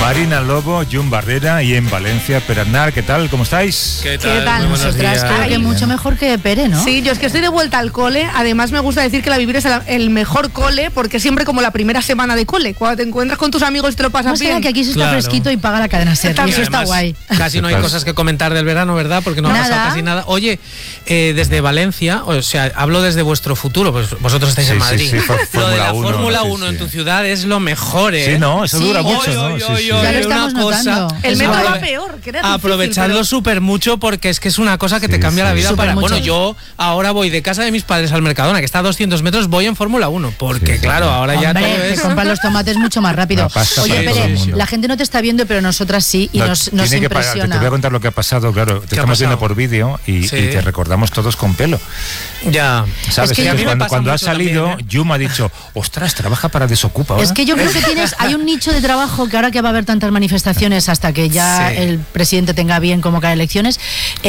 Marina Lobo, Jun Barrera y en Valencia, Pere Aznar. ¿Qué tal? ¿Cómo estáis? ¿Qué tal? Nosotras creo que mucho mejor que Pere, ¿no? Sí, yo es que estoy de vuelta al cole. Además me gusta decir que la Vivir es el mejor cole, porque siempre como la primera semana de cole, cuando te encuentras con tus amigos y te lo pasas Más bien. que aquí se está fresquito y paga la cadena SER, y eso está guay. Casi no hay cosas que comentar del verano, ¿verdad? Porque no ha pasado casi nada. Oye, desde Valencia, o sea, hablo desde vuestro futuro, pues vosotros estáis en Madrid. Lo de la Fórmula 1 en tu ciudad es lo mejor, ¿eh? Sí, no, eso dura mucho, ¿no? Ya lo estamos notando. El metro va peor, que era aprovechadlo súper mucho, porque es que es una cosa que te cambia la vida. Bueno, yo ahora voy de casa de mis padres al Mercadona, que está a 200 metros, voy en Fórmula 1, porque claro, ahora ya todo es... te compran los tomates mucho más rápido. Oye, Pere, la gente no te está viendo, pero nosotras sí, y nos impresiona. Te voy a contar lo que ha pasado, claro. Te estamos viendo por vídeo y te recordamos todos con pelo. Ya. ¿Sabes? Es que cuando ha salido, también, Yuma ha dicho, ostras, trabaja para Desocupa ahora. Es que yo creo que hay un nicho de trabajo que ahora que va a haber tantas manifestaciones hasta que ya el presidente tenga bien convocar elecciones,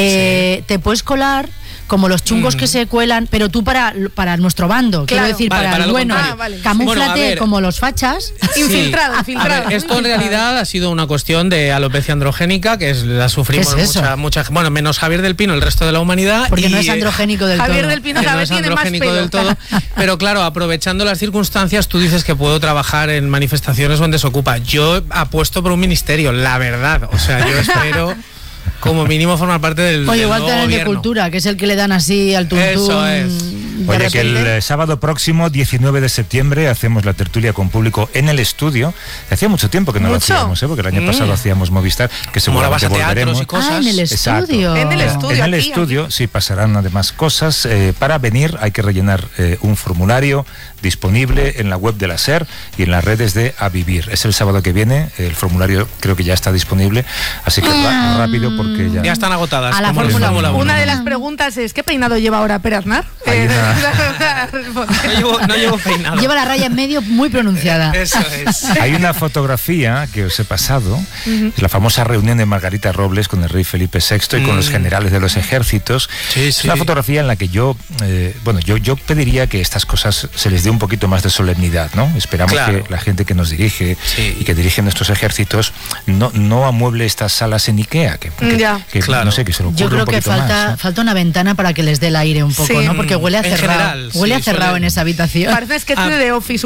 te puedes colar como los chungos que se cuelan, pero tú para nuestro bando, quiero decir, para el bueno. Camúflate como los fachas. Infiltrado. Esto en realidad ha sido una cuestión de alopecia androgénica, que la sufrimos mucha. Bueno, menos Javier del Pino, el resto de la humanidad. Porque no es androgénico del todo. Javier del Pino cada vez tiene más pelo. Del todo. Pero claro, aprovechando las circunstancias, tú dices que puedo trabajar en manifestaciones o en Desocupa. Yo apuesto por un ministerio, la verdad. O sea, yo espero... como mínimo formar parte del igual nuevo tener de gobierno. Cultura, que es el que le dan así al tuntún. Eso es. Oye, que el sábado próximo, 19 de septiembre, hacemos la tertulia con público en el estudio. Hacía mucho tiempo que no lo hacíamos, porque el año pasado hacíamos Movistar, que seguramente volveremos. Y cosas. En el estudio. En el estudio, sí, pasarán además cosas. Para venir hay que rellenar un formulario disponible en la web de la SER y en las redes de A Vivir. Es el sábado que viene, el formulario creo que ya está disponible, así que rápido porque ya están agotadas. A la Fórmula 1. Una de las preguntas es, ¿qué peinado lleva ahora Pere Aznar? No llevo peinado. Lleva la raya en medio muy pronunciada. Eso es. Hay una fotografía que os he pasado, la famosa reunión de Margarita Robles con el rey Felipe VI y con los generales de los ejércitos. Es una fotografía en la que yo pediría que estas cosas se les dé un poquito más de solemnidad, ¿no? Esperamos que la gente que nos dirige y que dirige nuestros ejércitos no amueble estas salas en Ikea, que no sé, que se lo ocurre. Yo creo un que falta una ventana para que les dé el aire un poco, ¿no? Porque huele a cerrado. Huele a cerrado en esa habitación. Parece que de Office.